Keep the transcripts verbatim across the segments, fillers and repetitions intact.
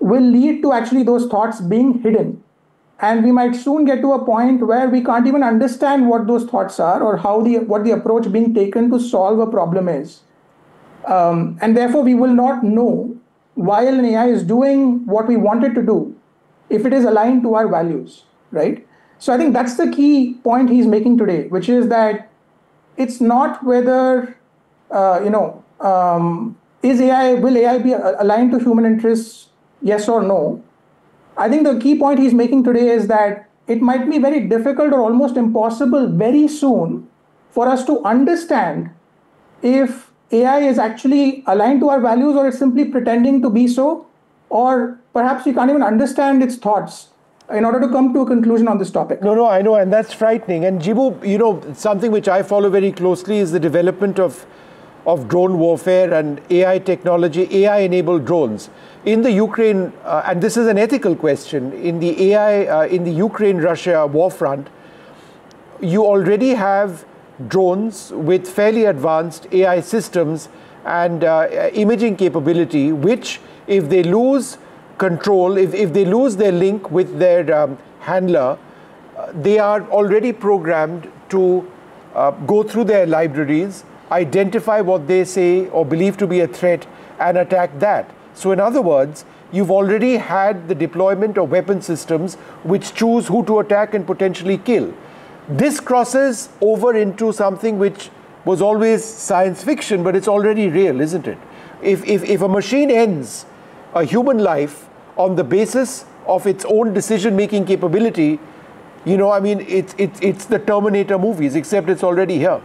will lead to actually those thoughts being hidden. And we might soon get to a point where we can't even understand what those thoughts are or how the what the approach being taken to solve a problem is. Um, and therefore, we will not know while an A I is doing what we want it to do, if it is aligned to our values, right? So I think that's the key point he's making today, which is that it's not whether, uh, you know, um, is A I, will A I be aligned to human interests, yes or no? I think the key point he's making today is that it might be very difficult or almost impossible very soon for us to understand if A I is actually aligned to our values or it's simply pretending to be so, or perhaps we can't even understand its thoughts in order to come to a conclusion on this topic. No, no, I know, and that's frightening. And Jibu, you know, something which I follow very closely is the development of, of drone warfare and A I technology, A I-enabled drones. In the Ukraine, uh, and this is an ethical question, in the A I, uh, in the Ukraine-Russia war front, you already have drones with fairly advanced A I systems and uh, imaging capability, which if they lose control, if, if they lose their link with their um, handler, uh, they are already programmed to uh, go through their libraries, identify what they say or believe to be a threat and attack that. So in other words, you've already had the deployment of weapon systems which choose who to attack and potentially kill. This crosses over into something which was always science fiction, but it's already real, isn't it? If, if, if a machine ends a human life on the basis of its own decision-making capability, you know, I mean, it's, it's, it's the Terminator movies, except it's already here.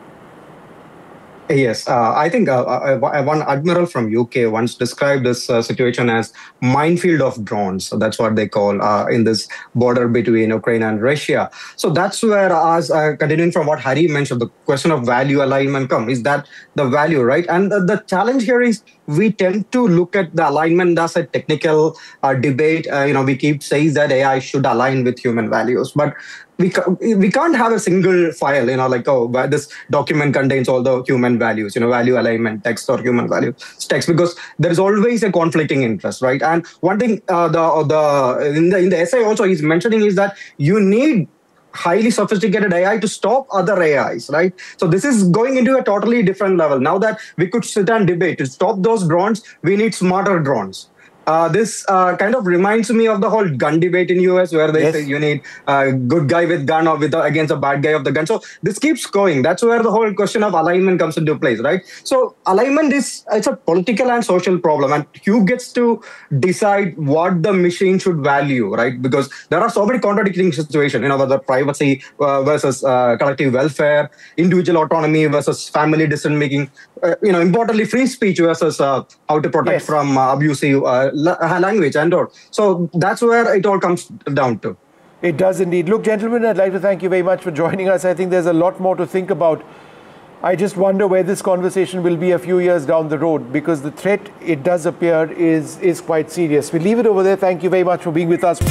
Yes, uh, I think uh, uh, one admiral from U K once described this uh, situation as minefield of drones. So that's what they call uh, in this border between Ukraine and Russia. So that's where, as uh, continuing from what Hari mentioned, the question of value alignment comes. Is that the value, right? And the, the challenge here is we tend to look at the alignment as a technical uh, debate. Uh, you know, we keep saying that A I should align with human values, but we we can't have a single file, you know, like, oh, this document contains all the human values, you know, value alignment text or human value text, because there is always a conflicting interest, right? And one thing uh, the the in the in the essay also he's mentioning is that you need highly sophisticated A I to stop other A Is, right? So this is going into a totally different level. Now that we could sit and debate to stop those drones, we need smarter drones. Uh, this uh, kind of reminds me of the whole gun debate in U S where they yes. say you need a good guy with gun or with a, against a bad guy of the gun. So this keeps going. That's where the whole question of alignment comes into place, right? So alignment is it's a political and social problem, and who gets to decide what the machine should value, right? Because there are so many contradicting situations, you know, whether privacy uh, versus uh, collective welfare, individual autonomy versus family decision making, uh, you know, importantly, free speech versus uh, how to protect yes. from uh, abusive uh, language and all. So that's where it all comes down to. It does indeed. Look, gentlemen, I'd like to thank you very much for joining us. I think there's a lot more to think about. I just wonder where this conversation will be a few years down the road, because the threat, it does appear, is, is quite serious. We leave it over there. Thank you very much for being with us.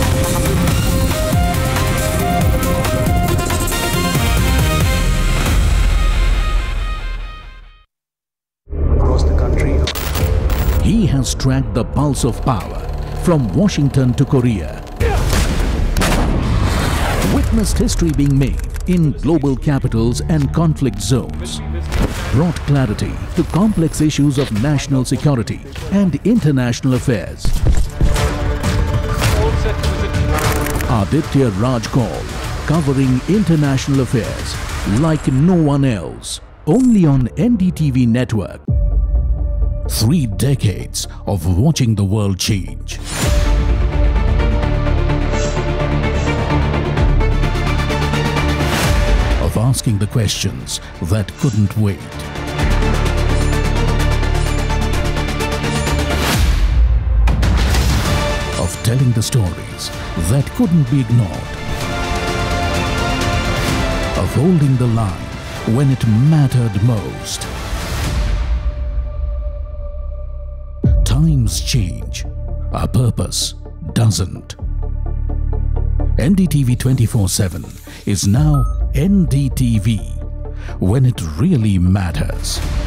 He has tracked the pulse of power from Washington to Korea. Witnessed history being made in global capitals and conflict zones. Brought clarity to complex issues of national security and international affairs. Aditya Raj Kaul, covering international affairs like no one else. Only on N D T V network. Three decades of watching the world change. Of asking the questions that couldn't wait. Of telling the stories that couldn't be ignored. Of holding the line when it mattered most. Times change, our purpose doesn't. N D T V twenty-four seven is now N D T V, when it really matters.